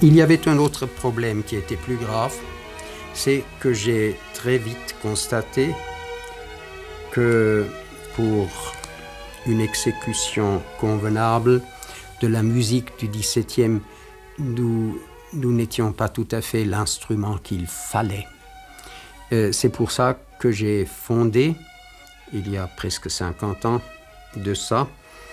Il y avait un autre problème qui était plus grave, c'est que j'ai très vite constaté que pour une exécution convenable de la musique du XVIIe, nous n'étions pas tout à fait l'instrument qu'il fallait. C'est pour ça que j'ai fondé, il y a presque 50 ans de ça,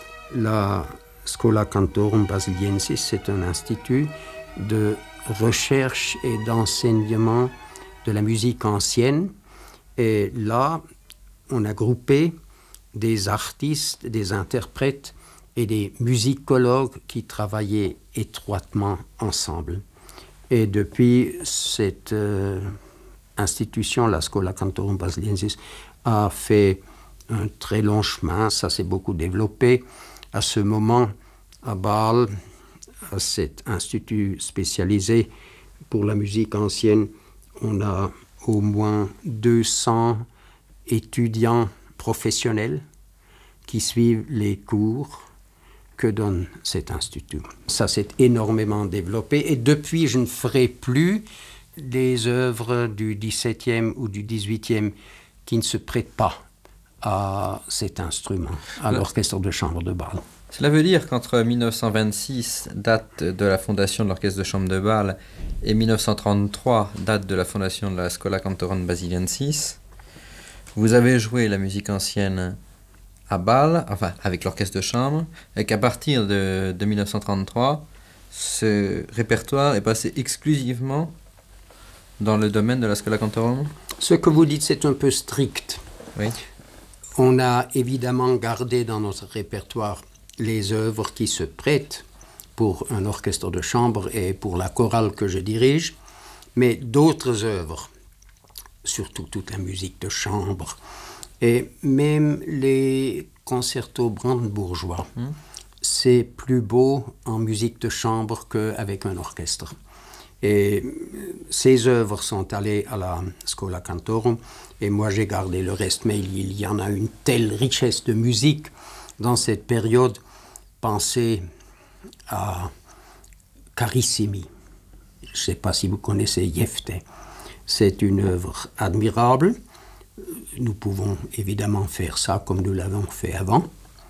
la Schola Cantorum Basiliensis. C'est un institut de recherche et d'enseignement de la musique ancienne. Et là, on a groupé des artistes, des interprètes et des musicologues qui travaillaient étroitement ensemble. Et depuis cette institution, la Schola Cantorum Basiliensis, a fait un très long chemin. Ça s'est beaucoup développé. À ce moment, à Bâle, à cet institut spécialisé pour la musique ancienne, on a au moins 200 étudiants professionnels qui suivent les cours que donne cet institut. Ça s'est énormément développé et depuis, je ne ferai plus des œuvres du XVIIe ou du XVIIIe qui ne se prêtent pas à cet instrument, à l'orchestre de chambre de Bâle. Cela veut dire qu'entre 1926, date de la fondation de l'orchestre de chambre de Bâle, et 1933, date de la fondation de la Schola Cantorum Basiliensis, vous avez joué la musique ancienne à Bâle, enfin avec l'orchestre de chambre, et qu'à partir de 1933, ce répertoire est passé exclusivement dans le domaine de la Schola Cantorum. Ce que vous dites, c'est un peu strict. Oui. On a évidemment gardé dans notre répertoire les œuvres qui se prêtent pour un orchestre de chambre et pour la chorale que je dirige, mais d'autres œuvres, surtout toute la musique de chambre, et même les concertos brandebourgeois, c'est plus beau en musique de chambre qu'avec un orchestre. Et ces œuvres sont allées à la Schola Cantorum, et moi j'ai gardé le reste, mais il y en a une telle richesse de musique dans cette période. Pensez à Carissimi. Je ne sais pas si vous connaissez Jefte. C'est une œuvre admirable. Nous pouvons évidemment faire ça comme nous l'avons fait avant.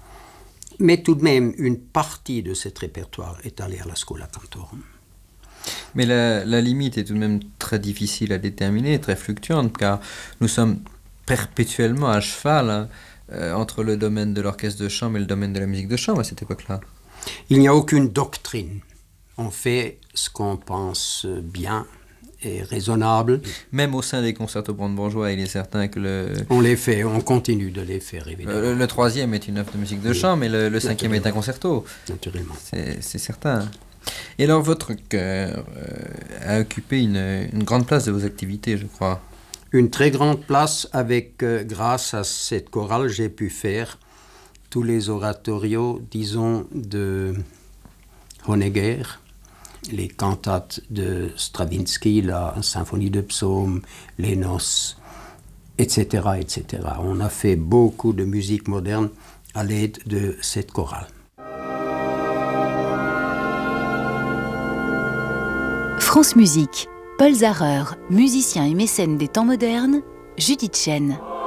Mais tout de même, une partie de cet répertoire est allée à la Schola Cantorum. Mais la limite est tout de même très difficile à déterminer, très fluctuante, car nous sommes perpétuellement à cheval entre le domaine de l'orchestre de chambre et le domaine de la musique de chambre à cette époque-là. Il n'y a aucune doctrine. On fait ce qu'on pense bien et raisonnable. Même au sein des concertos brandebourgeois, il est certain que On les fait, on continue de les faire, évidemment. Le troisième est une œuvre de musique de chambre, mais le cinquième est un concerto. Naturellement. C'est certain. Et alors, votre chœur a occupé une grande place de vos activités, je crois. Une très grande place avec, grâce à cette chorale, j'ai pu faire tous les oratorios, disons, de Honegger, les cantates de Stravinsky, la symphonie de psaumes, les noces, etc., etc. On a fait beaucoup de musique moderne à l'aide de cette chorale. France Musique, Paul Zarer, musicien et mécène des temps modernes, Judith Chen.